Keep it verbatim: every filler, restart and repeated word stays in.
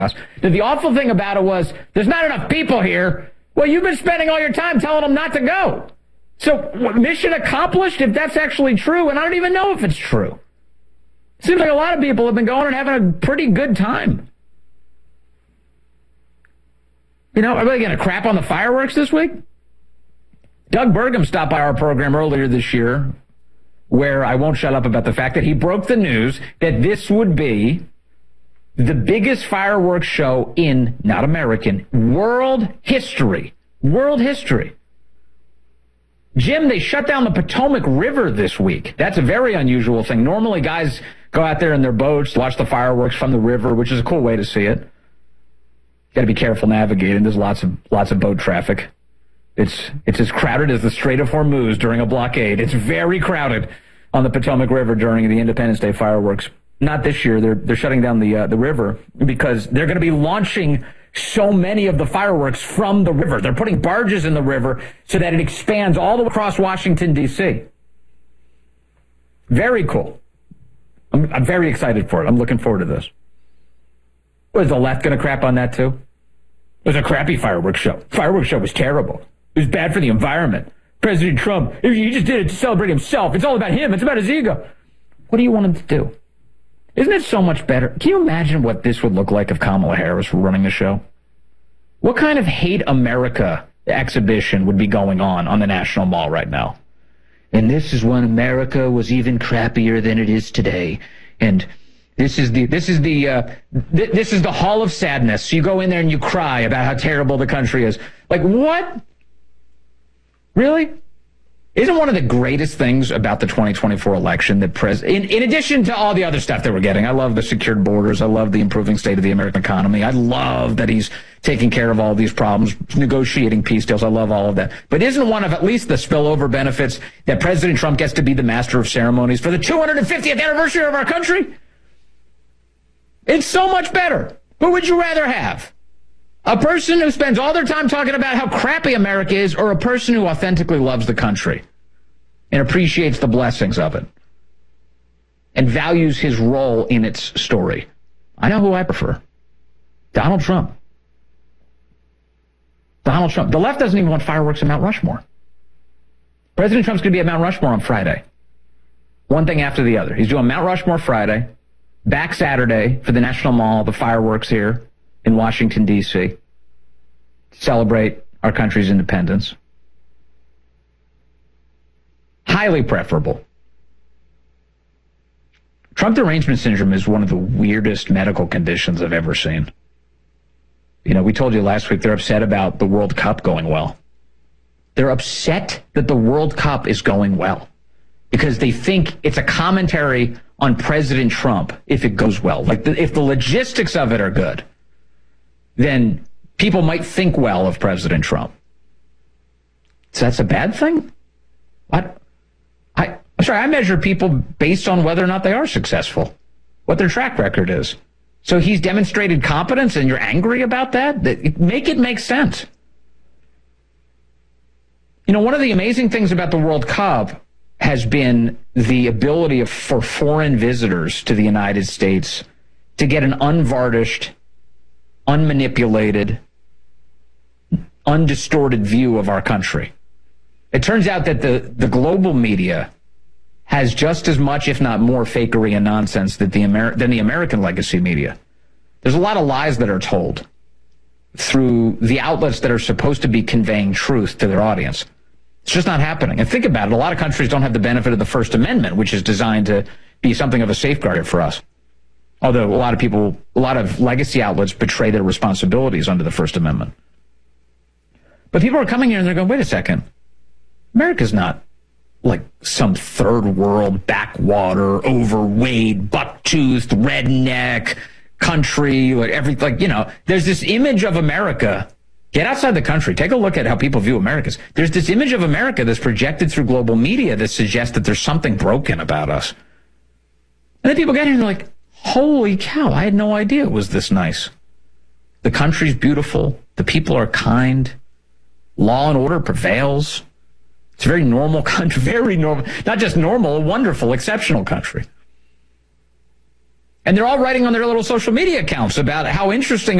The awful thing about it was, there's not enough people here. Well, you've been spending all your time telling them not to go. So, mission accomplished if that's actually true, and I don't even know if it's true. Seems like a lot of people have been going and having a pretty good time. You know, are they going to crap on the fireworks this week? Doug Burgum stopped by our program earlier this year, where I won't shut up about the fact that he broke the news that this would be the biggest fireworks show in, not American, world history. World history. Jim, they shut down the Potomac River this week. That's a very unusual thing. Normally, guys go out there in their boats, watch the fireworks from the river, which is a cool way to see it. Got to be careful navigating. There's lots of lots of boat traffic. It's it's as crowded as the Strait of Hormuz during a blockade. It's very crowded on the Potomac River during the Independence Day fireworks. Not this year. They're they're shutting down the uh, the river because they're going to be launching so many of the fireworks from the river. They're putting barges in the river so that it expands all the way across Washington, D C Very cool. I'm, I'm very excited for it. I'm looking forward to this. Was the left going to crap on that too? It was a crappy fireworks show. Fireworks show was terrible. It was bad for the environment. President Trump, he just did it to celebrate himself. It's all about him. It's about his ego. What do you want him to do? Isn't it so much better? Can you imagine what this would look like if Kamala Harris were running the show? What kind of Hate America exhibition would be going on on the National Mall right now? And this is when America was even crappier than it is today. And this is the this is the uh, th- this is the Hall of Sadness. You go in there and you cry about how terrible the country is. Like, what? Really? Isn't one of the greatest things about the twenty twenty-four election that pres in, in addition to all the other stuff that we're getting, I love the secured borders, I love the improving state of the American economy, I love that he's taking care of all these problems, negotiating peace deals, I love all of that. But isn't one of at least the spillover benefits that President Trump gets to be the master of ceremonies for the two hundred fiftieth anniversary of our country? It's so much better. Who would you rather have? A person who spends all their time talking about how crappy America is, or a person who authentically loves the country and appreciates the blessings of it and values his role in its story? I know who I prefer. Donald Trump. Donald Trump. The left doesn't even want fireworks at Mount Rushmore. President Trump's going to be at Mount Rushmore on Friday. One thing after the other. He's doing Mount Rushmore Friday, back Saturday for the National Mall, the fireworks here in Washington, D C, celebrate our country's independence. Highly preferable. Trump derangement syndrome is one of the weirdest medical conditions I've ever seen. You know, we told you last week they're upset about the World Cup going well. They're upset that the World Cup is going well because they think it's a commentary on President Trump if it goes well. Like, the, if the logistics of it are good, then people might think well of President Trump. So that's a bad thing? What? I, I'm sorry, I measure people based on whether or not they are successful, what their track record is. So he's demonstrated competence and you're angry about that? that make it make sense. You know, one of the amazing things about the World Cup has been the ability of, for foreign visitors to the United States to get an unvarnished, unmanipulated, undistorted view of our country. It turns out that the, the global media has just as much, if not more, fakery and nonsense than the, Amer- than the American legacy media. There's a lot of lies that are told through the outlets that are supposed to be conveying truth to their audience. It's just not happening. And think about it. A lot of countries don't have the benefit of the First Amendment, which is designed to be something of a safeguard for us. Although a lot of people, a lot of legacy outlets betray their responsibilities under the First Amendment. But people are coming here and they're going, wait a second. America's not like some third world, backwater, overweight, buck-toothed, redneck country. Like every, like, you know, there's this image of America. Get outside the country. Take a look at how people view Americans. There's this image of America that's projected through global media that suggests that there's something broken about us. And then people get here and they're like, holy cow, I had no idea it was this nice. The country's beautiful. The people are kind. Law and order prevails. It's a very normal country, very normal, not just normal, wonderful, exceptional country. And they're all writing on their little social media accounts about how interesting